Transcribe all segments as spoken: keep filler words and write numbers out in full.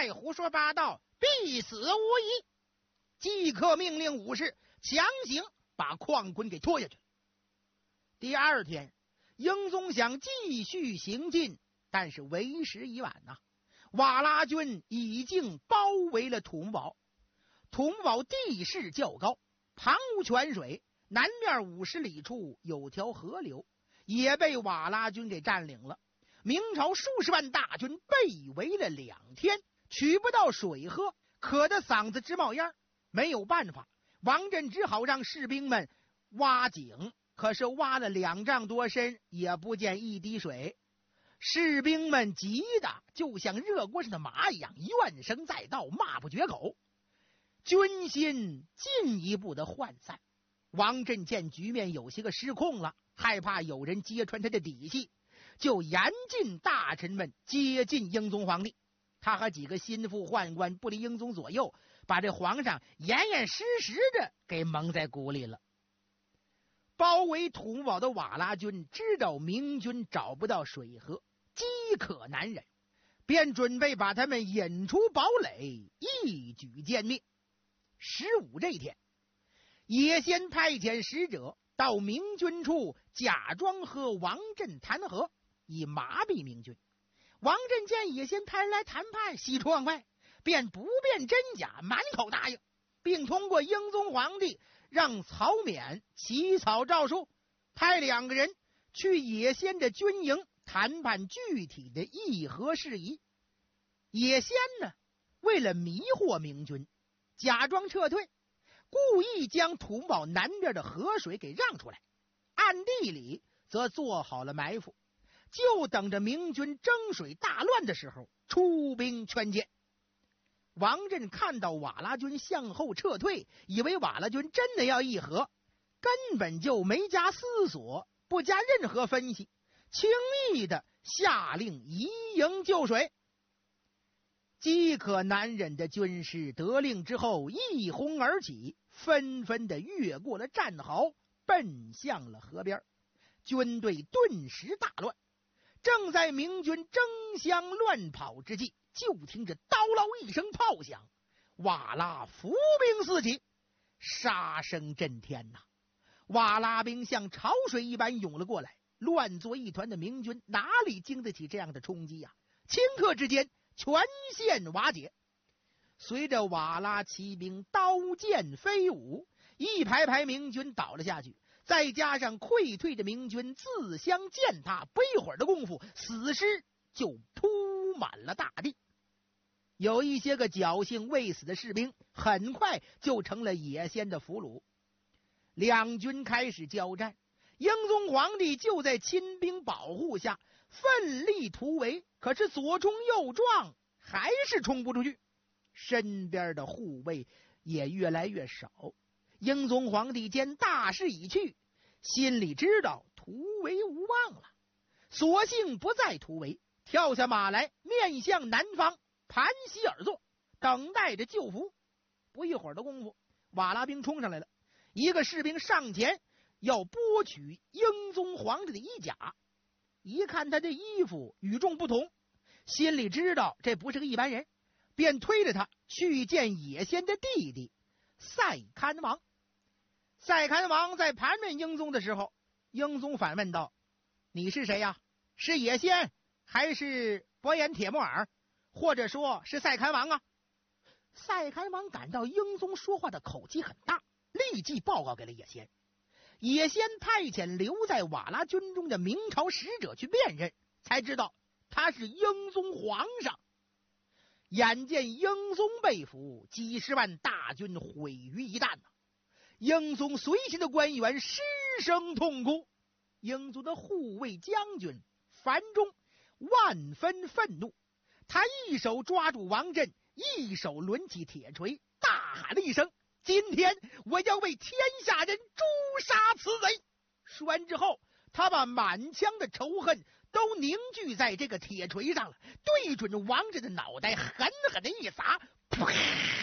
再胡说八道，必死无疑。即刻命令武士强行把矿坤给拖下去。第二天，英宗想继续行进，但是为时已晚呐、啊。瓦剌军已经包围了土木堡。土木堡地势较高，旁无泉水，南面五十里处有条河流，也被瓦剌军给占领了。明朝数十万大军被围了两天，取不到水喝，渴得嗓子直冒烟。没有办法，王震只好让士兵们挖井，可是挖了两丈多深，也不见一滴水。士兵们急得就像热锅上的马一样，怨声载道，骂不绝口。军心进一步的涣散。王震见局面有些个失控了，害怕有人揭穿他的底细，就严禁大臣们接近英宗皇帝。他和几个心腹宦官不离英宗左右，把这皇上严严实实的给蒙在鼓里了。包围土木堡的瓦剌军知道明军找不到水喝，饥渴难忍，便准备把他们引出堡垒，一举歼灭。十五这一天，也先派遣使者到明军处，假装和王震谈和，以麻痹明军。王震见也先派人来谈判，喜出望外，便不辨真假，满口答应，并通过英宗皇帝让曹冕起草诏书，派两个人去也先的军营谈判具体的议和事宜。也先呢，为了迷惑明军，假装撤退，故意将土木堡南边的河水给让出来，暗地里则做好了埋伏，就等着明军征水大乱的时候出兵劝谏。王震看到瓦剌军向后撤退，以为瓦剌军真的要议和，根本就没加思索，不加任何分析，轻易的下令移营救水。饥渴难忍的军士得令之后一哄而起，纷纷的越过了战壕，奔向了河边。军队顿时大乱。正在明军争相乱跑之际，就听着叨唠一声炮响，瓦剌伏兵四起，杀声震天呐！瓦剌兵像潮水一般涌了过来，乱作一团的明军哪里经得起这样的冲击啊？顷刻之间全线瓦解。随着瓦剌骑兵刀剑飞舞，一排排明军倒了下去，再加上溃退的明军自相践踏，不一会儿的功夫，死尸就铺满了大地。有一些个侥幸未死的士兵很快就成了也先的俘虏。两军开始交战，英宗皇帝就在亲兵保护下奋力突围，可是左冲右撞还是冲不出去，身边的护卫也越来越少。英宗皇帝见大势已去，心里知道突围无望了，索性不再突围，跳下马来，面向南方，盘膝而坐，等待着救俘。不一会儿的功夫，瓦剌兵冲上来了，一个士兵上前要剥取英宗皇帝的衣甲，一看他的衣服与众不同，心里知道这不是个一般人，便推着他去见也先的弟弟赛堪王。赛堪王在盘问英宗的时候，英宗反问道：你是谁呀？是也先还是伯颜铁木儿，或者说是赛堪王啊？赛堪王感到英宗说话的口气很大，立即报告给了也先。也先派遣留在瓦剌军中的明朝使者去辨认，才知道他是英宗皇上。眼见英宗被俘，几十万大军毁于一旦呐、啊！英宗随行的官员失声痛哭，英宗的护卫将军樊中万分愤怒，他一手抓住王震，一手抡起铁锤，大喊了一声：今天我要为天下人诛杀此贼！说完之后，他把满腔的仇恨都凝聚在这个铁锤上了，对准着王震的脑袋狠狠的一撒，噗！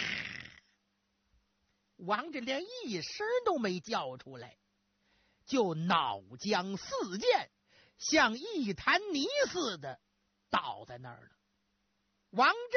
王震连一声都没叫出来，就脑浆四溅，像一滩泥似的倒在那儿了。王震